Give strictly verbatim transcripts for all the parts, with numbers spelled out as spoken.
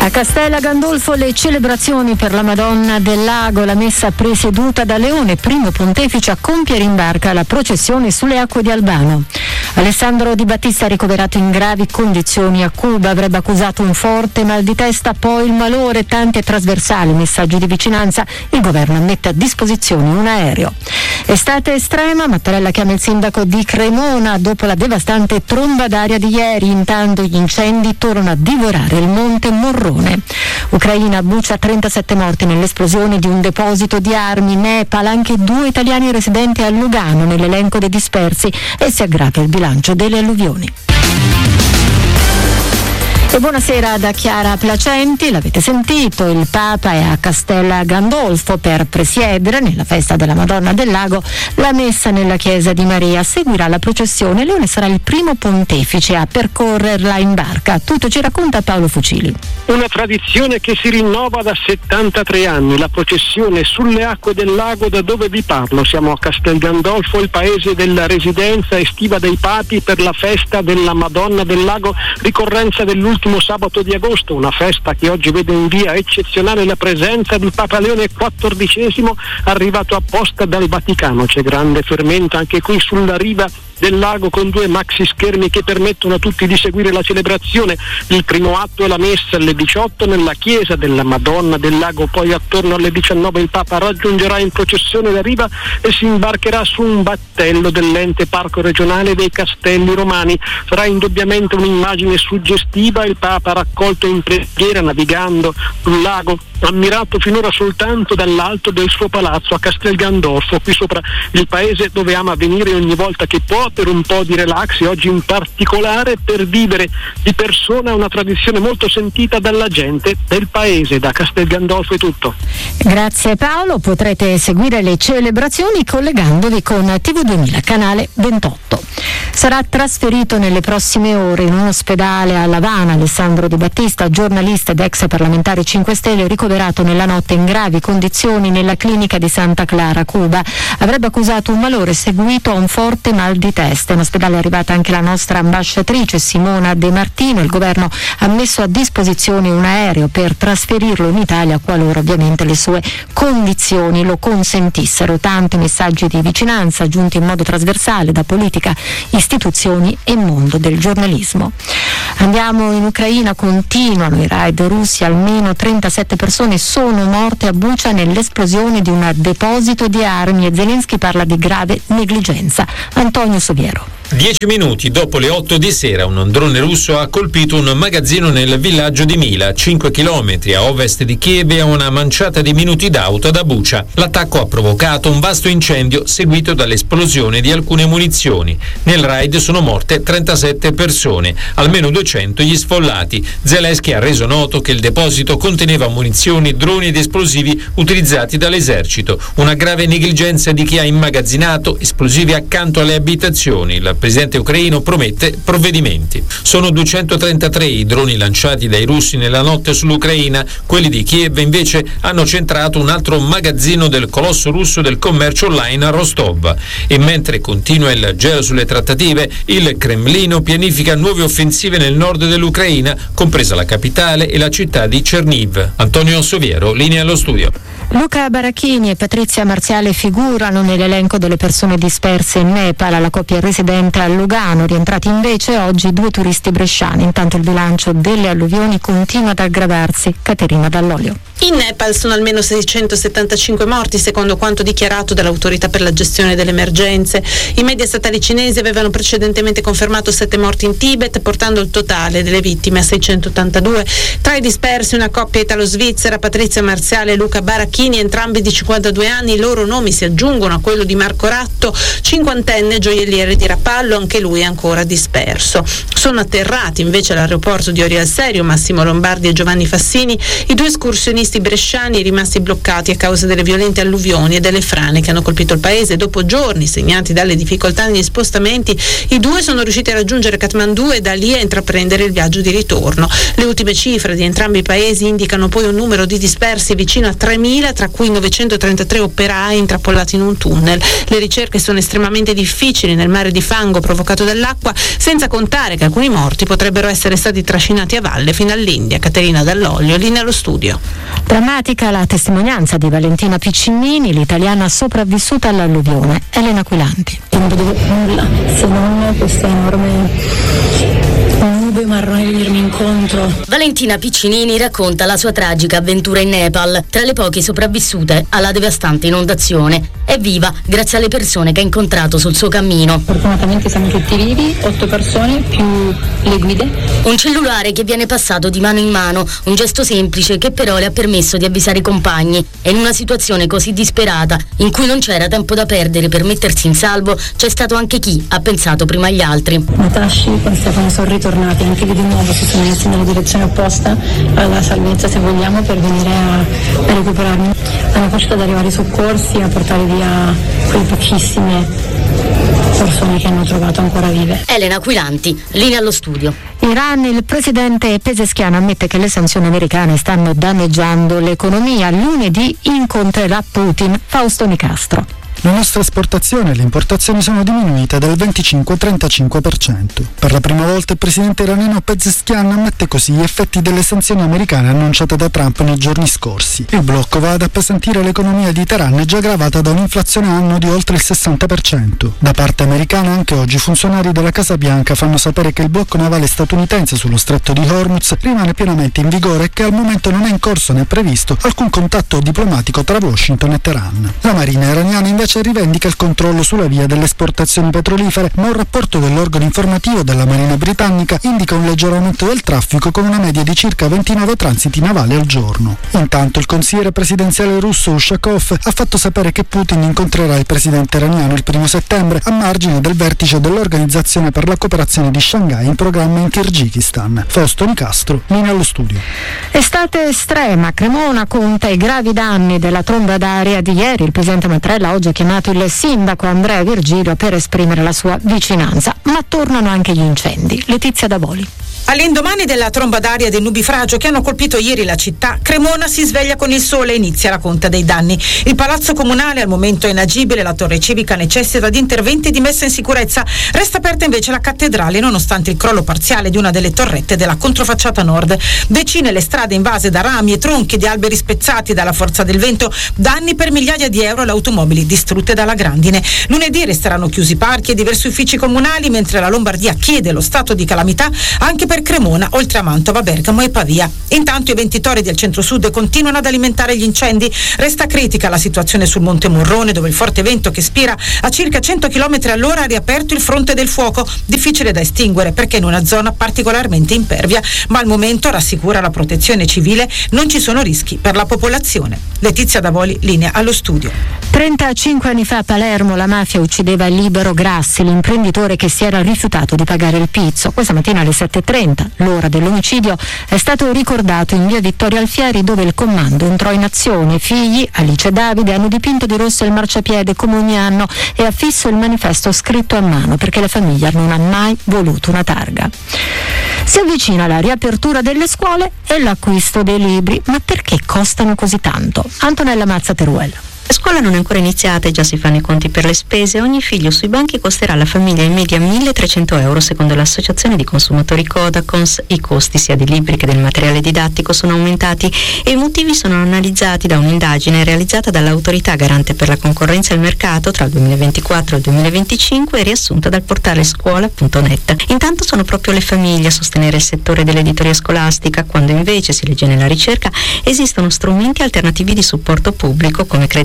A Castella Gandolfo le celebrazioni per la Madonna del Lago, la messa presieduta da Leone, primo pontefice a compiere in barca la processione sulle acque di Albano. Alessandro Di Battista, ricoverato in gravi condizioni a Cuba, avrebbe accusato un forte mal di testa, poi il malore, tanti e trasversali messaggi di vicinanza, il governo mette a disposizione un aereo. Estate estrema, Mattarella chiama il sindaco di Cremona dopo la devastante tromba d'aria di ieri, intanto gli incendi tornano a divorare il monte Morrone. Ucraina, Bucha, trentasette morti nell'esplosione di un deposito di armi. Nepal, anche due italiani residenti a Lugano nell'elenco dei dispersi, e si aggrava il bilancio delle alluvioni. E buonasera da Chiara Placenti. L'avete sentito, il Papa è a Castella Gandolfo per presiedere nella festa della Madonna del Lago la messa nella chiesa di Maria. Seguirà la processione. Leone sarà il primo pontefice a percorrerla in barca. Tutto ci racconta Paolo Fucili. Una tradizione che si rinnova da settantatré anni, la processione sulle acque del lago da dove vi parlo. Siamo a Castel Gandolfo, il paese della residenza estiva dei Papi, per la festa della Madonna del Lago, ricorrenza dell'ultimo sabato di agosto, una festa che oggi vede in via eccezionale la presenza di Papa Leone quattordicesimo, arrivato apposta dal Vaticano. C'è grande fermento anche qui sulla riva del lago, con due maxi schermi che permettono a tutti di seguire la celebrazione. Il primo atto è la messa alle diciotto nella chiesa della Madonna del Lago, poi attorno alle diciannove il Papa raggiungerà in processione la riva e si imbarcherà su un battello dell'ente parco regionale dei Castelli Romani. Sarà indubbiamente un'immagine suggestiva, il Papa raccolto in preghiera navigando sul lago, ammirato finora soltanto dall'alto del suo palazzo a Castel Gandolfo, qui sopra il paese dove ama venire ogni volta che può per un po' di relax, e oggi in particolare per vivere di persona una tradizione molto sentita dalla gente del paese. Da Castel Gandolfo è tutto. Grazie Paolo, potrete seguire le celebrazioni collegandovi con T V duemila canale ventotto. Sarà trasferito nelle prossime ore in un ospedale a L'Avana Alessandro Di Battista, giornalista ed ex parlamentare cinque Stelle, ricoverato nella notte in gravi condizioni nella clinica di Santa Clara, Cuba. Avrebbe accusato un malore seguito a un forte mal di testa. In ospedale è arrivata anche la nostra ambasciatrice Simona De Martino. Il governo ha messo a disposizione un aereo per trasferirlo in Italia qualora ovviamente le sue condizioni lo consentissero. Tanti messaggi di vicinanza giunti in modo trasversale da politica, istituzioni e mondo del giornalismo. Andiamo in Ucraina, continuano i raid russi, almeno trentasette persone sono morte a Bucha nell'esplosione di un deposito di armi e Zelensky parla di grave negligenza. Antonio Soviero. Dieci minuti dopo le otto di sera un drone russo ha colpito un magazzino nel villaggio di Mila, cinque chilometri a ovest di Kiev, e a una manciata di minuti d'auto da Bucha. L'attacco ha provocato un vasto incendio seguito dall'esplosione di alcune munizioni. Nel raid sono morte trentasette persone, almeno duecento gli sfollati. Zelensky ha reso noto che il deposito conteneva munizioni, droni ed esplosivi utilizzati dall'esercito. Una grave negligenza di chi ha immagazzinato esplosivi accanto alle abitazioni. Il presidente ucraino promette provvedimenti. Sono duecentotrentatré i droni lanciati dai russi nella notte sull'Ucraina. Quelli di Kiev invece hanno centrato un altro magazzino del colosso russo del commercio online a Rostov. E mentre continua il gelo sulle trattative, il Cremlino pianifica nuove offensive nel nord dell'Ucraina, compresa la capitale e la città di Cherniv. Antonio Soviero, linea allo studio. Luca Barachini e Patrizia Marziale figurano nell'elenco delle persone disperse in Nepal. La coppia residente a Lugano, rientrati invece oggi due turisti bresciani. Intanto il bilancio delle alluvioni continua ad aggravarsi. Caterina Dall'Olio. In Nepal sono almeno seicentosettantacinque morti, secondo quanto dichiarato dall'autorità per la gestione delle emergenze. I media statali cinesi avevano precedentemente confermato sette morti in Tibet, portando il totale delle vittime a seicentottantadue. Tra i dispersi una coppia italo-svizzera, Patrizia Marziale e Luca Barachini, entrambi di cinquantadue anni. I loro nomi si aggiungono a quello di Marco Ratto, cinquantenne gioielliere di Rapallo, anche lui ancora disperso. Sono atterrati invece all'aeroporto di Orio al Serio Massimo Lombardi e Giovanni Fassini, i due escursionisti autoposti bresciani rimasti bloccati a causa delle violente alluvioni e delle frane che hanno colpito il paese. Dopo giorni segnati dalle difficoltà negli spostamenti, i due sono riusciti a raggiungere Kathmandu e da lì a intraprendere il viaggio di ritorno. Le ultime cifre di entrambi i paesi indicano poi un numero di dispersi vicino a tremila, tra cui novecentotrentatré operai intrappolati in un tunnel. Le ricerche sono estremamente difficili nel mare di fango provocato dall'acqua, senza contare che alcuni morti potrebbero essere stati trascinati a valle fino all'India. Caterina Dall'Olio, linea allo studio. Drammatica la testimonianza di Valentina Piccinini, l'italiana sopravvissuta all'alluvione. Elena Aquilanti. Non vedevo nulla se non questa enorme nube marrone venirmi incontro. Valentina Piccinini racconta la sua tragica avventura in Nepal. Tra le poche sopravvissute alla devastante inondazione, è viva grazie alle persone che ha incontrato sul suo cammino. Fortunatamente siamo tutti vivi, otto persone più le guide. Un cellulare che viene passato di mano in mano, un gesto semplice che però le ha permesso di avvisare i compagni. E in una situazione così disperata, in cui non c'era tempo da perdere per mettersi in salvo, c'è stato anche chi ha pensato prima agli altri. Natasci con Stefano sono ritornati, anche lì di nuovo si sono messi nella direzione opposta alla salvezza, se vogliamo, per venire a, a recuperarmi. Hanno facilitato ad arrivare i soccorsi, a portare via quelle pochissime persone che hanno trovato ancora vive. Elena Aquilanti, linea allo studio. Iran, il presidente Pezeshkian ammette che le sanzioni americane stanno danneggiando l'economia. Lunedì incontrerà Putin. Fausto Nicastro. Le nostre esportazioni e le importazioni sono diminuite del venticinque al trentacinque per cento. Per la prima volta il presidente iraniano Pezeshkian ammette così gli effetti delle sanzioni americane annunciate da Trump nei giorni scorsi. Il blocco va ad appesantire l'economia di Teheran, già gravata da un'inflazione anno di oltre il sessanta per cento. Da parte americana anche oggi funzionari della Casa Bianca fanno sapere che il blocco navale statunitense sullo stretto di Hormuz rimane pienamente in vigore e che al momento non è in corso né previsto alcun contatto diplomatico tra Washington e Teheran. La marina iraniana invece rivendica il controllo sulla via delle esportazioni petrolifere, ma un rapporto dell'organo informativo della Marina britannica indica un leggero aumento del traffico con una media di circa ventinove transiti navali al giorno. Intanto il consigliere presidenziale russo Ushakov ha fatto sapere che Putin incontrerà il presidente iraniano il primo settembre a margine del vertice dell'Organizzazione per la cooperazione di Shanghai in programma in Kirghizistan. Fausto Nicastro, linea allo studio. Estate estrema, Cremona conta i gravi danni della tromba d'aria di ieri. Il presidente Mattarella oggi ha chiamato il sindaco Andrea Virgilio per esprimere la sua vicinanza, ma tornano anche gli incendi. Letizia Davoli. All'indomani della tromba d'aria e del nubifragio che hanno colpito ieri la città, Cremona si sveglia con il sole e inizia la conta dei danni. Il palazzo comunale al momento è inagibile, la torre civica necessita di interventi di messa in sicurezza. Resta aperta invece la cattedrale nonostante il crollo parziale di una delle torrette della controfacciata nord. Decine le strade invase da rami e tronchi di alberi spezzati dalla forza del vento, danni per migliaia di euro alle automobili distrutte dalla grandine. Lunedì resteranno chiusi parchi e diversi uffici comunali, mentre la Lombardia chiede lo stato di calamità anche per per Cremona, oltre a Mantova, Bergamo e Pavia. Intanto i ventitori del centro-sud continuano ad alimentare gli incendi. Resta critica la situazione sul Monte Morrone, dove il forte vento che spira a circa cento chilometri all'ora ha riaperto il fronte del fuoco, difficile da estinguere perché in una zona particolarmente impervia, ma al momento, rassicura la protezione civile, non ci sono rischi per la popolazione. Letizia Davoli, linea allo studio. trentacinque anni fa a Palermo la mafia uccideva Libero Grassi, l'imprenditore che si era rifiutato di pagare il pizzo. Questa mattina alle sette e trenta, l'ora dell'omicidio, è stato ricordato in via Vittorio Alfieri, dove il comando entrò in azione. Figli, Alice e Davide, hanno dipinto di rosso il marciapiede come ogni anno e affisso il manifesto scritto a mano perché la famiglia non ha mai voluto una targa. Si avvicina la riapertura delle scuole e l'acquisto dei libri, ma perché costano così tanto? Antonella Mazza Teruel. La scuola non è ancora iniziata e già si fanno i conti per le spese. Ogni figlio sui banchi costerà alla famiglia in media milletrecento euro secondo l'associazione di consumatori Codacons. I costi sia dei libri che del materiale didattico sono aumentati e i motivi sono analizzati da un'indagine realizzata dall'autorità garante per la concorrenza e il mercato tra il duemilaventiquattro e il duemilaventicinque e riassunta dal portale scuola punto net. Intanto sono proprio le famiglie a sostenere il settore dell'editoria scolastica, quando invece, si legge nella ricerca, esistono strumenti alternativi di supporto pubblico come crediti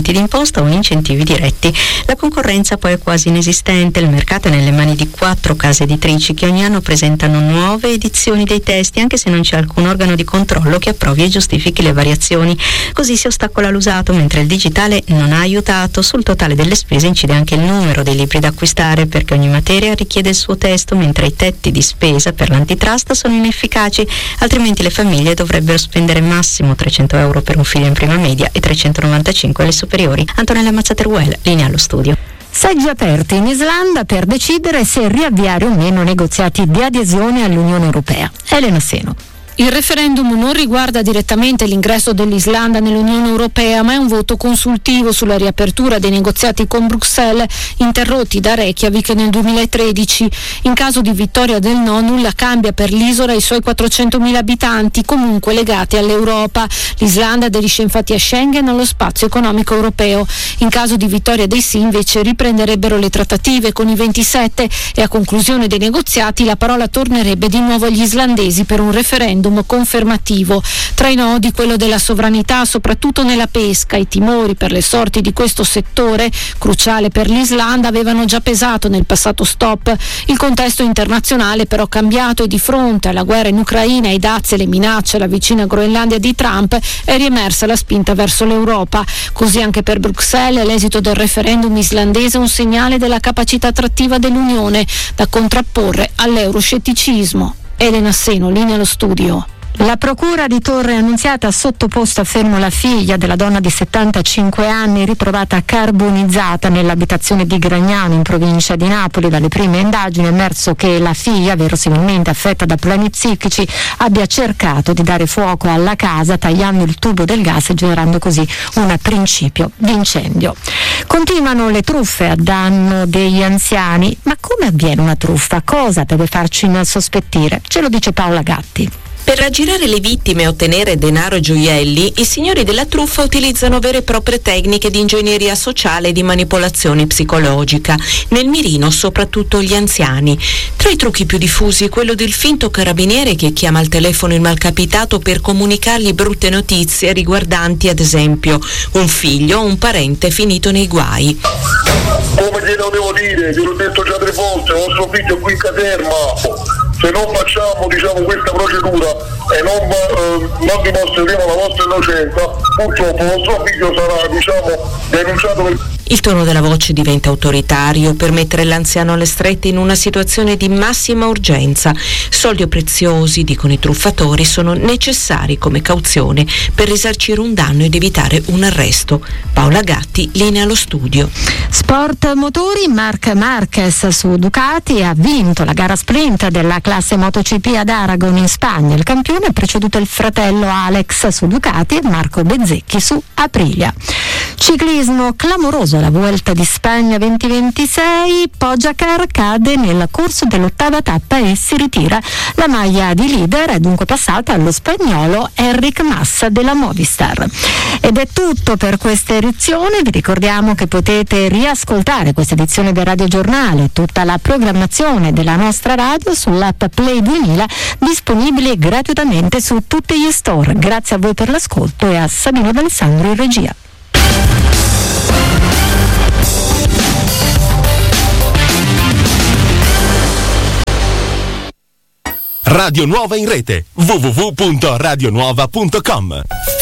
crediti d'imposta o incentivi diretti. La concorrenza poi è quasi inesistente, il mercato è nelle mani di quattro case editrici che ogni anno presentano nuove edizioni dei testi, anche se non c'è alcun organo di controllo che approvi e giustifichi le variazioni. Così si ostacola l'usato, mentre il digitale non ha aiutato. Sul totale delle spese incide anche il numero dei libri da acquistare, perché ogni materia richiede il suo testo, mentre i tetti di spesa per l'antitrust sono inefficaci, altrimenti le famiglie dovrebbero spendere massimo trecento euro per un figlio in prima media e trecentonovantacinque alle superiori. Antonella Mazzateruel, linea allo studio. Seggi aperti in Islanda per decidere se riavviare o meno negoziati di adesione all'Unione Europea. Elena Seno. Il referendum non riguarda direttamente l'ingresso dell'Islanda nell'Unione Europea, ma è un voto consultivo sulla riapertura dei negoziati con Bruxelles, interrotti da Reykjavik nel duemilatredici. In caso di vittoria del no, nulla cambia per l'isola e i suoi quattrocentomila abitanti, comunque legati all'Europa. L'Islanda aderisce infatti a Schengen, allo spazio economico europeo. In caso di vittoria dei sì, invece, riprenderebbero le trattative con i ventisette e a conclusione dei negoziati la parola tornerebbe di nuovo agli islandesi per un referendum confermativo. Tra i nodi quello della sovranità, soprattutto nella pesca. I timori per le sorti di questo settore, cruciale per l'Islanda, avevano già pesato nel passato stop. Il contesto internazionale però cambiato e di fronte alla guerra in Ucraina, ai dazi e le minacce alla vicina Groenlandia di Trump è riemersa la spinta verso l'Europa. Così anche per Bruxelles l'esito del referendum islandese è un segnale della capacità attrattiva dell'Unione da contrapporre all'euroscetticismo. Elena Seno, linea allo studio. La procura di Torre Annunziata ha sottoposto a fermo la figlia della donna di settantacinque anni ritrovata carbonizzata nell'abitazione di Gragnano in provincia di Napoli. Dalle prime indagini è emerso che la figlia, verosimilmente affetta da problemi psichici, abbia cercato di dare fuoco alla casa tagliando il tubo del gas e generando così un principio di incendio. Continuano le truffe a danno degli anziani, ma come avviene una truffa? Cosa deve farci sospettire? Ce lo dice Paola Gatti. Per raggirare le vittime e ottenere denaro e gioielli, i signori della truffa utilizzano vere e proprie tecniche di ingegneria sociale e di manipolazione psicologica, nel mirino soprattutto gli anziani. Tra i trucchi più diffusi quello del finto carabiniere che chiama al telefono il malcapitato per comunicargli brutte notizie riguardanti ad esempio un figlio o un parente finito nei guai. Come glielo devo dire? Gliel'ho detto già tre volte, vostro figlio qui in caserma. Se non facciamo diciamo questa procedura e non, eh, non dimostreremo la vostra innocenza, purtroppo vostro figlio sarà diciamo denunciato per... Il tono della voce diventa autoritario per mettere l'anziano alle strette in una situazione di massima urgenza. Soldi preziosi, dicono i truffatori, sono necessari come cauzione per risarcire un danno ed evitare un arresto. Paola Gatti, linea allo studio. Sport motori, Marc Marquez su Ducati ha vinto la gara sprint della classe MotoGP ad Aragon in Spagna. Il campione ha preceduto il fratello Alex su Ducati e Marco Bezzecchi su Aprilia. Ciclismo clamoroso alla Vuelta di Spagna duemilaventisei, Pogacar cade nel corso dell'ottava tappa e si ritira. La maglia di leader è dunque passata allo spagnolo Enric Mas della Movistar. Ed è tutto per questa edizione. Vi ricordiamo che potete riascoltare questa edizione del Radio Giornale, tutta la programmazione della nostra radio sull'app Play duemila, disponibile gratuitamente su tutti gli store. Grazie a voi per l'ascolto e a Sabino D'Alessandro in regia. Radio Nuova in rete w w w punto radio nuova punto com